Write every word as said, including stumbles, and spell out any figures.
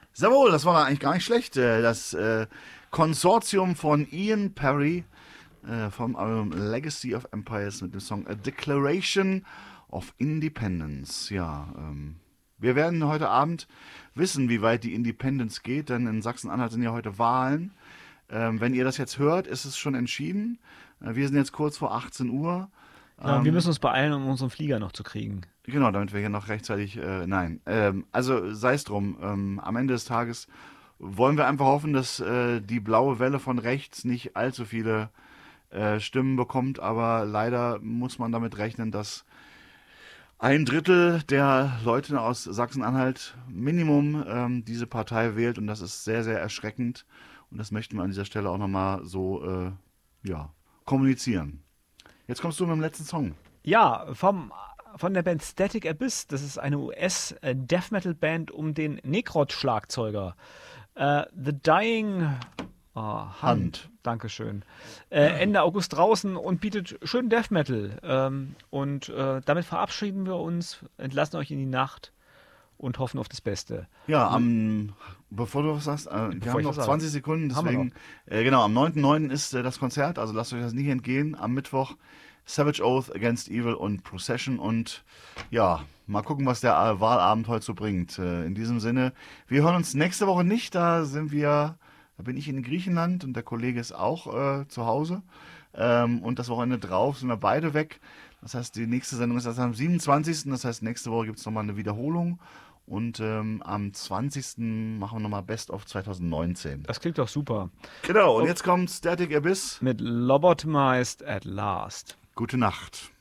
Sehr wohl, das war eigentlich gar nicht schlecht. Äh, Das äh, Konsortium von Ian Perry äh, vom Album Legacy of Empires mit dem Song A Declaration of Independence. Ja, ähm, wir werden heute Abend wissen, wie weit die Independence geht, denn in Sachsen-Anhalt sind ja heute Wahlen. Ähm, wenn ihr das jetzt hört, ist es schon entschieden. Äh, wir sind jetzt kurz vor achtzehn Uhr. Ja, wir Ähm, müssen uns beeilen, um unseren Flieger noch zu kriegen. Genau, damit wir hier noch rechtzeitig, äh, nein, ähm, also sei es drum, ähm, am Ende des Tages wollen wir einfach hoffen, dass äh, die blaue Welle von rechts nicht allzu viele äh, Stimmen bekommt, aber leider muss man damit rechnen, dass ein Drittel der Leute aus Sachsen-Anhalt Minimum ähm, diese Partei wählt und das ist sehr, sehr erschreckend und das möchten wir an dieser Stelle auch nochmal so, äh, ja, kommunizieren. Jetzt kommst du mit dem letzten Song. Ja, vom, von der Band Static Abyss. Das ist eine U S-Death-Metal-Band um den Necrot-Schlagzeuger. Äh, The Dying oh, Hunt. Hand. Dankeschön. Äh, Ende August draußen und bietet schönen Death Metal. Ähm, und äh, damit verabschieden wir uns, entlassen euch in die Nacht und hoffen auf das Beste. Ja, am, bevor du was sagst, äh, wir Bevor haben ich noch was sage. zwanzig Sekunden, Haben wir deswegen, äh, genau, am neunten neunten ist äh, das Konzert, also lasst euch das nicht entgehen. Am Mittwoch Savage Oath Against Evil und Procession und ja, mal gucken, was der äh, Wahlabend heute so bringt. Äh, in diesem Sinne, wir hören uns nächste Woche nicht, da sind wir, da bin ich in Griechenland und der Kollege ist auch äh, zu Hause. Ähm, und das Wochenende drauf sind wir beide weg. Das heißt, die nächste Sendung ist erst am siebenundzwanzigsten Das heißt, nächste Woche gibt es nochmal eine Wiederholung. Und ähm, am zwanzigsten machen wir nochmal Best of zwanzig neunzehn. Das klingt doch super. Genau, und Oh. jetzt kommt Static Abyss. Mit Lobotomized at Last. Gute Nacht.